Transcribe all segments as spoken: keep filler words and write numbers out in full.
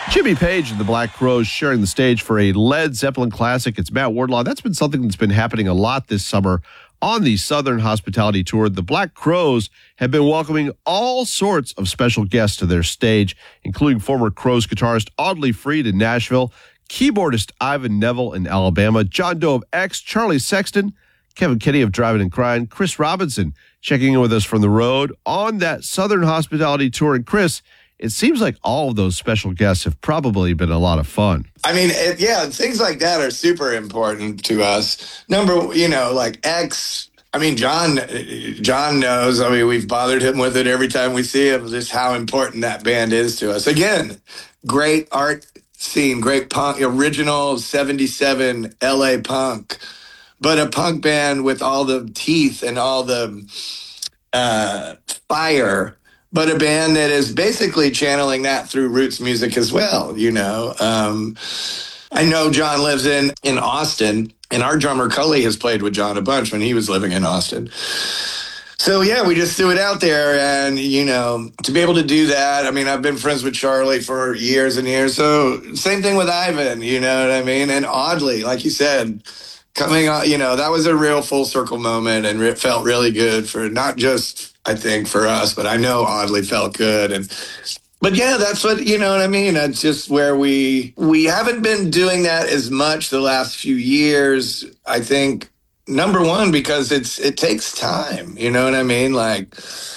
Jimmy Page and the Black Crowes sharing the stage for a Led Zeppelin classic. It's Matt Wardlaw. That's been something that's been happening a lot this summer on the Southern Hospitality Tour. The Black Crowes have been welcoming all sorts of special guests to their stage, including former Crowes guitarist Audley Freed in Nashville, keyboardist Ivan Neville in Alabama, John Doe of X, Charlie Sexton, Kevin Kenny of Driving and Crying, Chris Robinson checking in with us from the road on that Southern Hospitality Tour. And Chris, it seems like all of those special guests have probably been a lot of fun. I mean, it, yeah, things like that are super important to us. Number, you know, like X, I mean, John, John knows, I mean, we've bothered him with it every time we see him, just how important that band is to us. Again, great art scene, great punk, original seventy-seven L A punk, but a punk band with all the teeth and all the uh, fire, but a band that is basically channeling that through roots music as well, you know. Um, I know John lives in, in Austin, and our drummer Cully has played with John a bunch when he was living in Austin. So, yeah, we just threw it out there, and, you know, to be able to do that, I mean, I've been friends with Charlie for years and years, so same thing with Ivan, you know what I mean? And Audley, like you said, coming on, you know, that was a real full circle moment, and it felt really good for not just, I think, for us, but I know Audley felt good. And but yeah, that's what, you know what I mean? That's just where we we haven't been doing that as much the last few years. I think, number one, because it's it takes time, you know what I mean? Like,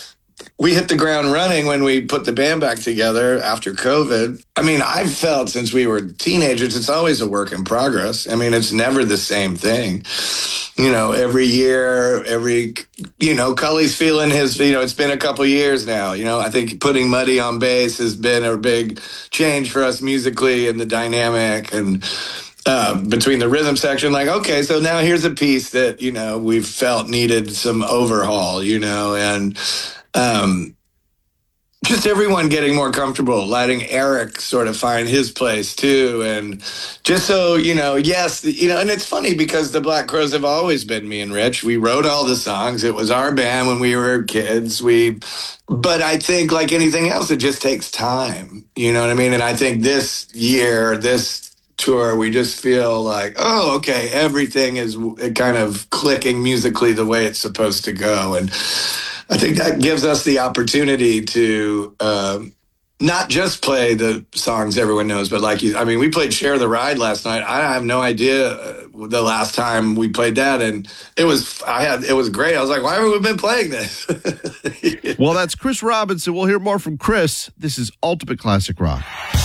we hit the ground running when we put the band back together after COVID. I mean, I've felt since we were teenagers, it's always a work in progress. I mean, it's never the same thing. You know, every year, every, you know, Cully's feeling his, you know, it's been a couple years now. You know, I think putting Muddy on bass has been a big change for us musically and the dynamic and uh, between the rhythm section. Like, okay, so now here's a piece that, you know, we've felt needed some overhaul, you know, and um, just everyone getting more comfortable, letting Eric sort of find his place too. And just so, you know, yes, you know, and it's funny because the Black Crowes have always been me and Rich. We wrote all the songs. It was our band when we were kids. We, but I think like anything else, it just takes time. You know what I mean? And I think this year, this tour, we just feel like, oh, okay, everything is kind of clicking musically the way it's supposed to go. And I think that gives us the opportunity to um, not just play the songs everyone knows, but like you, I mean, we played Share the Ride last night. I have no idea the last time we played that. And it was, I had, it was great. I was like, why haven't we been playing this? Well, that's Chris Robinson. We'll hear more from Chris. This is Ultimate Classic Rock.